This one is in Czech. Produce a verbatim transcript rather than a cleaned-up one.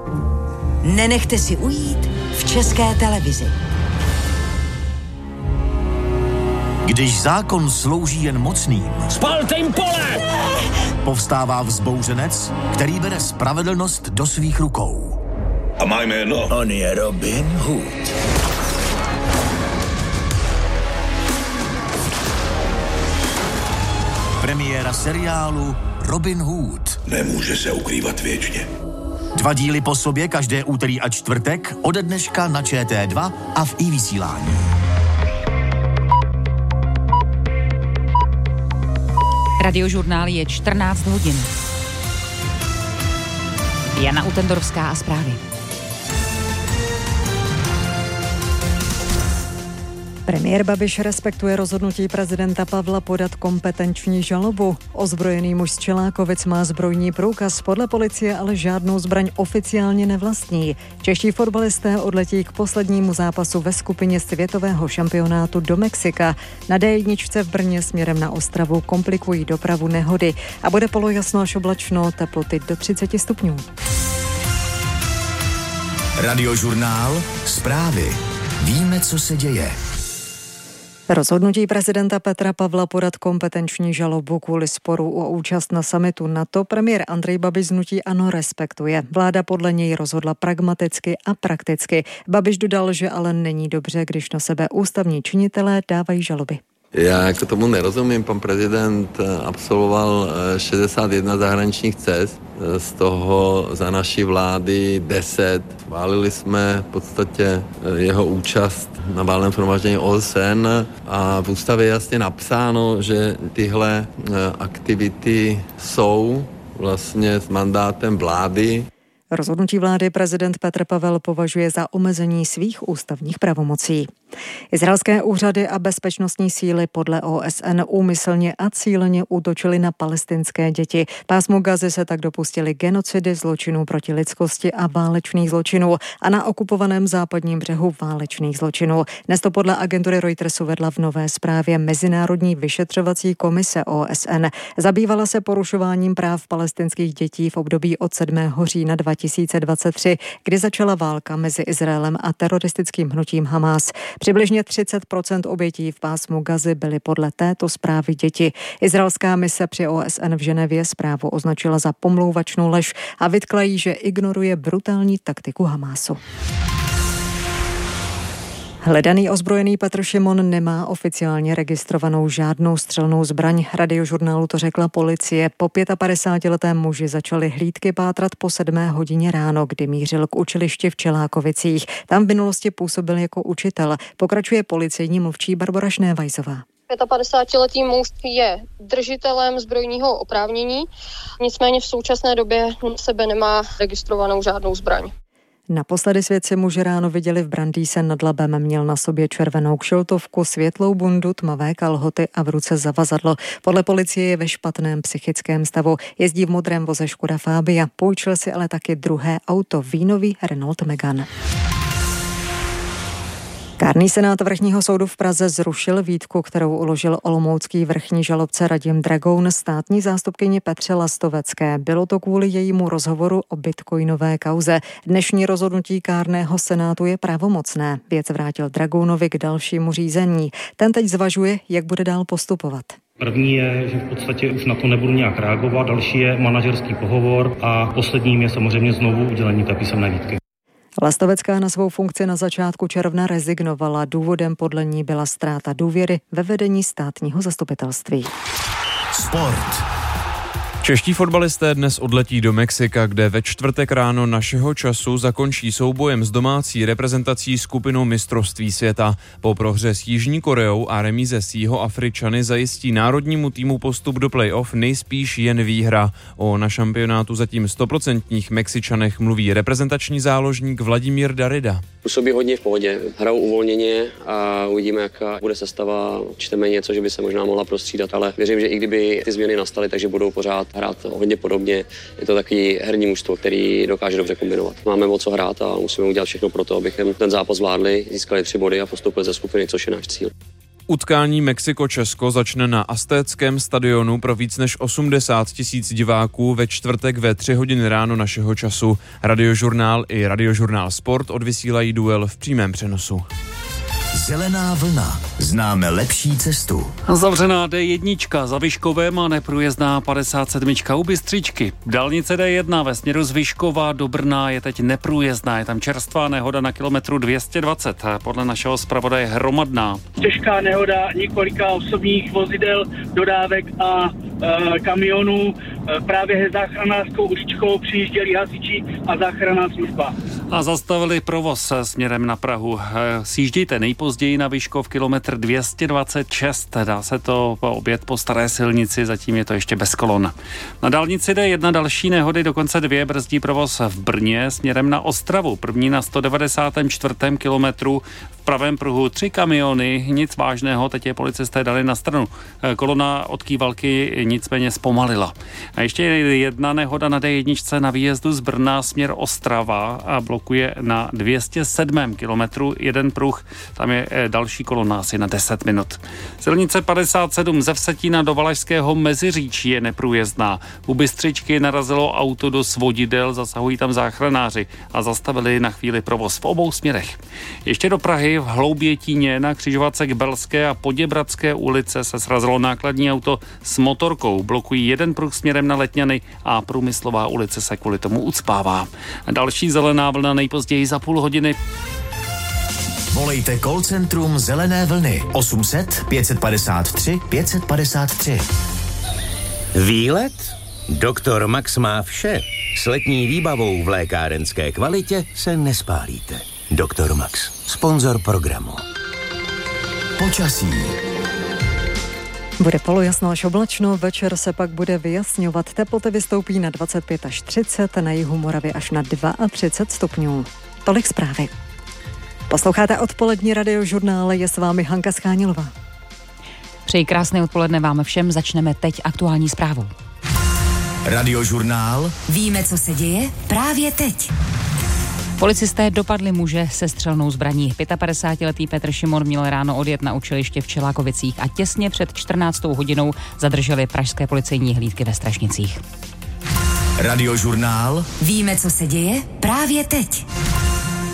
Nenechte si ujít v České televizi. Když zákon slouží jen mocným, spalte jim pole! Povstává vzbouřenec, který bere spravedlnost do svých rukou. A má jméno? On je Robin Hood. Premiéra seriálu Robin Hood. Nemůže se ukrývat věčně. Dva díly po sobě každé úterý a čtvrtek ode dneška na Č T dva a v iVysílání. Radiožurnál je čtrnáct hodin. Jana Utendorovská a zprávy. Premiér Babiš respektuje rozhodnutí prezidenta Pavla podat kompetenční žalobu. Ozbrojený muž z Čelákovic má zbrojní průkaz, podle policie ale žádnou zbraň oficiálně nevlastní. Čeští fotbalisté odletí k poslednímu zápasu ve skupině světového šampionátu do Mexika. Na D jedna v Brně směrem na Ostravu komplikují dopravu nehody a bude polojasno až oblačno, teploty do třicet stupňů. Radiožurnál, zprávy. Víme, co se děje. Rozhodnutí prezidenta Petra Pavla podat kompetenční žalobu kvůli sporu o účast na summitu NATO premiér Andrej Babiš z hnutí ANO respektuje. Vláda podle něj rozhodla pragmaticky a prakticky. Babiš dodal, že ale není dobře, když na sebe ústavní činitelé dávají žaloby. Já jako tomu nerozumím. Pan prezident absolvoval šedesát jedna zahraničních cest, z toho za naší vlády deset. Chválili jsme v podstatě jeho účast na valném shromáždění O S N a v ústavě je jasně napsáno, že tyhle aktivity jsou vlastně s mandátem vlády. Rozhodnutí vlády prezident Petr Pavel považuje za omezení svých ústavních pravomocí. Izraelské úřady a bezpečnostní síly podle O S N úmyslně a cíleně útočily na palestinské děti. Pásmo Gazy se tak dopustili genocidy, zločinů proti lidskosti a válečných zločinů a na okupovaném západním břehu válečných zločinů. Dnes to podle agentury Reutersu vedla v nové zprávě Mezinárodní vyšetřovací komise O S N. Zabývala se porušováním práv palestinských dětí v období od sedmého října dva tisíce dvacet tři, kdy začala válka mezi Izraelem a teroristickým hnutím Hamás. Přibližně třicet procent obětí v pásmu Gazy byly podle této zprávy děti. Izraelská mise při O S N v Ženevě zprávu označila za pomlouvačnou lež a vytkla jí, že ignoruje brutální taktiku Hamásu. Hledaný ozbrojený Petr Šimon nemá oficiálně registrovanou žádnou střelnou zbraň. Radiožurnálu to řekla policie. Po padesátipětiletém muži začaly hlídky pátrat po sedmé hodině ráno, kdy mířil k učilišti v Čelákovicích. Tam v minulosti působil jako učitel. Pokračuje policejní mluvčí Barbora Šnévajzová. padesátipětiletý muž je držitelem zbrojního oprávnění, nicméně v současné době na sebe nemá registrovanou žádnou zbraň. Naposledy svědci muže ráno viděli v Brandýse nad Labem. Měl na sobě červenou kšiltovku, světlou bundu, tmavé kalhoty a v ruce zavazadlo. Podle policie je ve špatném psychickém stavu. Jezdí v modrém voze Škoda Fabia. Půjčil si ale taky druhé auto, vínový Renault Megane. Kárný senát Vrchního soudu v Praze zrušil výtku, kterou uložil olomoucký vrchní žalobce Radim Dragoun státní zástupkyni Petře Lastovecké. Bylo to kvůli jejímu rozhovoru o bitcoinové kauze. Dnešní rozhodnutí kárného senátu je pravomocné. Věc vrátil Dragounovi k dalšímu řízení. Ten teď zvažuje, jak bude dál postupovat. První je, že v podstatě už na to nebudu nějak reagovat, další je manažerský pohovor a posledním je samozřejmě znovu udělení té písemné výtky. Lastovecká na svou funkci na začátku června rezignovala. Důvodem podle ní byla ztráta důvěry ve vedení státního zastupitelství. Sport. Čeští fotbalisté dnes odletí do Mexika, kde ve čtvrtek ráno našeho času zakončí soubojem s domácí reprezentací skupinou mistrovství světa. Po prohře s Jižní Koreou a remíze s Jihoafričany zajistí národnímu týmu postup do play-off nejspíš jen výhra. O na šampionátu zatím stoprocentních Mexičanech mluví reprezentační záložník Vladimír Darida. Působí hodně v pohodě, hrajou uvolněně a uvidíme, jaká bude sestava. Čteme něco, že by se možná mohla prostřídat, ale věřím, že i kdyby ty změny nastaly, takže budou pořád hrát hodně podobně. Je to takový herní mužstvo, který dokáže dobře kombinovat. Máme o co hrát a musíme udělat všechno pro to, abychom ten zápas zvládli, získali tři body a postupili ze skupiny, což je náš cíl. Utkání Mexiko-Česko začne na Aztéckém stadionu pro víc než osmdesát tisíc diváků ve čtvrtek ve tři hodiny ráno našeho času. Radiožurnál i Radiožurnál Sport odvysílají duel v přímém přenosu. Zelená vlna. Známe lepší cestu. Zavřená dé jedna za Vyškovem a neprůjezdná padesát sedm u Bystřičky. Dálnice dé jedna ve směru z Vyškova do Brna je teď neprůjezdná. Je tam čerstvá nehoda na kilometru dvě stě dvacet. Podle našeho zpravodaje hromadná. Těžká nehoda několika osobních vozidel, dodávek a e, kamionů. E, právě záchranářskou uličkou přijížděli hasiči a záchranná služba. A zastavili provoz směrem na Prahu. Sjíždějte nejpozději na Vyškov kilometr dvě stě dvacet šest. Dá se to objet po staré silnici, zatím je to ještě bez kolon. Na dálnici dé jedna další nehody, dokonce dvě, brzdí provoz v Brně směrem na Ostravu. První na sto devadesátém čtvrtém kilometru. V pravém pruhu tři kamiony, nic vážného, teď je policisté dali na stranu. Kolona od Kývalky nicméně zpomalila. A ještě jedna nehoda na dé jedna na výjezdu z Brna směr Ostrava a blokuje na dvě stě sedmém kilometru jeden pruh. Tam je další kolona asi na deset minut. Silnice padesát sedm ze Vsetína do Valašského Meziříčí je neprůjezdná. U Bystřičky narazilo auto do svodidel, zasahují tam záchranáři a zastavili na chvíli provoz v obou směrech. Ještě do Prahy v Hloubětíně na křižovatce k Belské a Poděbradské ulice se srazilo nákladní auto s motorkou. Blokují jeden pruh směrem na Letňany a Průmyslová ulice se kvůli tomu ucpává. Další zelená vlna nejpozději za půl hodiny. Volejte call centrum Zelené vlny osm set pět padesát tři pět padesát tři. Výlet? Doktor Max má vše. S letní výbavou v lékárenské kvalitě se nespálíte. Doktor Max, sponzor programu. Počasí. Bude polojasno až oblačno, večer se pak bude vyjasňovat. Teploty vystoupí na dvacet pět až třicet, na jihu Moravy až na třicet dva stupňů. Tolik zprávy. Posloucháte odpolední Radiožurnál, je s vámi Hanka Schánilová. Přeji krásné odpoledne vám všem, začneme teď aktuální zprávou. Radiožurnál. Víme, co se děje právě teď. Policisté dopadli muže se střelnou zbraní. pětapadesátiletý Petr Šimon měl ráno odjet na učiliště v Čelákovicích a těsně před čtrnáctou hodinou zadrželi pražské policejní hlídky ve Strašnicích. Radiožurnál. Víme, co se děje právě teď.